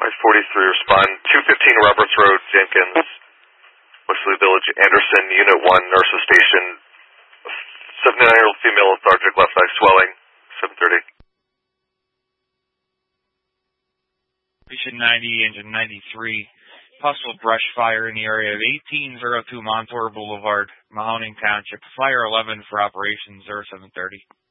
543, respond. 215 Roberts Road, Jenkins, Wesley Village, Anderson, Unit 1, Nurses Station. 79-year-old female lethargic, left eye swelling, 730. Station 90, engine 93. Possible brush fire in the area of 1802 Montour Boulevard, Mahoning Township. Fire 11 for operations 0730.